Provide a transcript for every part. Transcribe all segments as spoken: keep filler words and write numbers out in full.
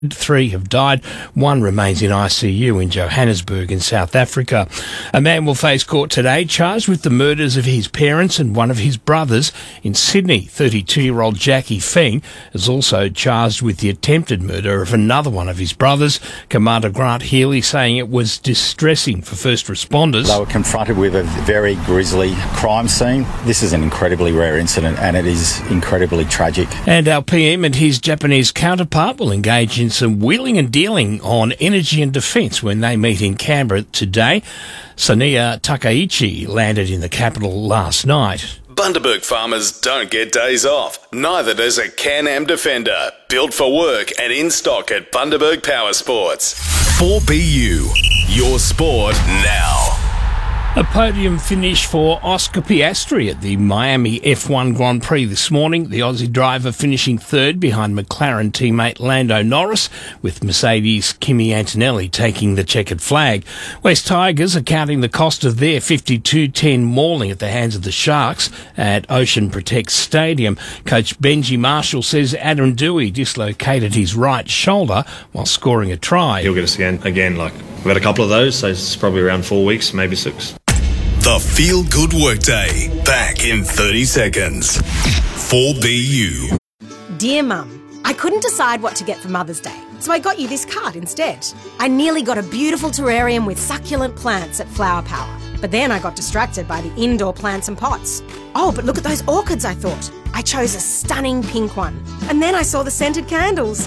Three have died. One remains in I C U in Johannesburg in South Africa. A man will face court today charged with the murders of his parents and one of his brothers in Sydney. thirty-two-year-old Jackie Feng is also charged with the attempted murder of another one of his brothers. Commander Grant Healy saying it was distressing for first responders. They were confronted with a very grisly crime scene. This is an incredibly rare incident and it is incredibly tragic. And our P M and his Japanese counterpart will engage in some wheeling and dealing on energy and defence when they meet in Canberra today. Sonia Takaichi landed in the capital last night. Bundaberg farmers don't get days off. Neither does a Can-Am Defender. Built for work and in stock at Bundaberg Power Sports. four B U, your sport now. A podium finish for Oscar Piastri at the Miami F one Grand Prix this morning. The Aussie driver finishing third behind McLaren teammate Lando Norris, with Mercedes' Kimi Antonelli taking the checkered flag. West Tigers are counting the cost of their fifty-two ten mauling at the hands of the Sharks at Ocean Protect Stadium. Coach Benji Marshall says Adam Dewey dislocated his right shoulder while scoring a try. He'll get us again, again like we've had a couple of those, so it's probably around four weeks, maybe six. The Feel Good Workday, back in thirty seconds. four B U. Dear Mum, I couldn't decide what to get for Mother's Day, so I got you this card instead. I nearly got a beautiful terrarium with succulent plants at Flower Power, but then I got distracted by the indoor plants and pots. Oh, but look at those orchids, I thought. I chose a stunning pink one, and then I saw the scented candles.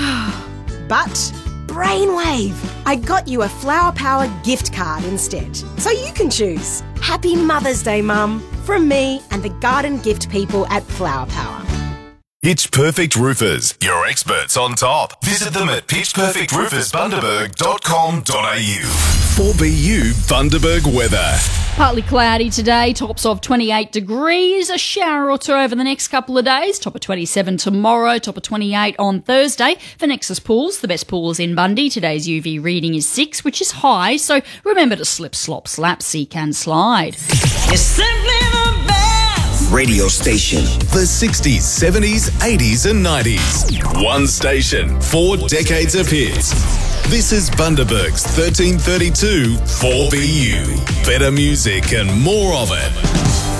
But brainwave! I got you a Flower Power gift card instead, so you can choose. Happy Mother's Day, Mum, from me and the garden gift people at Flower Power. Pitch Perfect Roofers, your experts on top. Visit them at pitch perfect roofers bundaberg dot com dot a u. four B U Bundaberg weather. Partly cloudy today, tops of twenty-eight degrees, a shower or two over the next couple of days, top of twenty-seven tomorrow, top of twenty-eight on Thursday. For Nexus Pools, the best pools in Bundy, today's U V reading is six, which is high, so remember to slip, slop, slap, seek and slide. It's simply the best radio station. The sixties, seventies, eighties and nineties. One station, four decades of hits. This is Bundaberg's thirteen thirty-two four B U. Better music and more of it.